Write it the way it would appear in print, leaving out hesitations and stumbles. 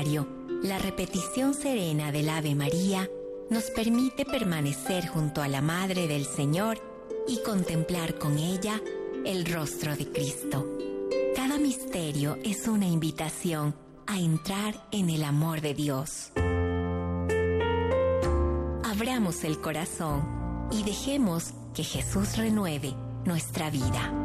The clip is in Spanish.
rosario, la repetición serena del Ave María nos permite permanecer junto a la Madre del Señor y contemplar con ella el rostro de Cristo. Cada misterio es una invitación a entrar en el amor de Dios. Abramos el corazón y dejemos que Jesús renueve nuestra vida.